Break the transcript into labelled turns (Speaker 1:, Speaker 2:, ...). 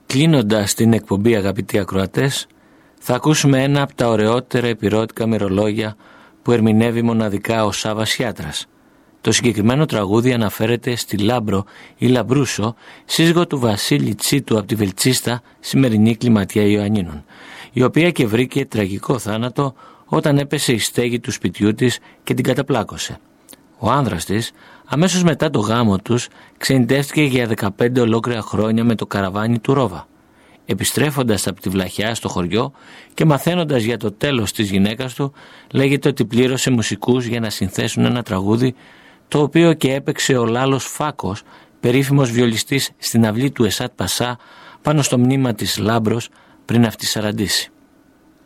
Speaker 1: Κλείνοντας την εκπομπή, αγαπητοί ακροατές, θα ακούσουμε ένα από τα ωραιότερα επιρώτικα μυρολόγια που ερμηνεύει μοναδικά ο Σάββας Σιάτρας. Το συγκεκριμένο τραγούδι αναφέρεται στη Λάμπρο ή Λαμπρούσο, σύζυγο του Βασίλη Τσίτου από τη Βελτσίστα, σημερινή Κλιματιά Ιωαννίνων, η οποία και βρήκε τραγικό θάνατο όταν έπεσε η στέγη του σπιτιού της και την καταπλάκωσε. Ο άνδρας της, αμέσως μετά το γάμο τους, ξενιτεύτηκε για 15 ολόκληρα χρόνια με το καραβάνι του Ρόβα. Επιστρέφοντας από τη Βλαχιά στο χωριό και μαθαίνοντας για το τέλος της γυναίκας του, λέγεται ότι πλήρωσε μουσικούς για να συνθέσουν ένα τραγούδι, το οποίο και έπαιξε ο Λάλος Φάκος, περίφημος βιολιστής στην αυλή του Εσάτ Πασά, πάνω στο μνήμα της Λάμπρος πριν αυτή σαραντήσει.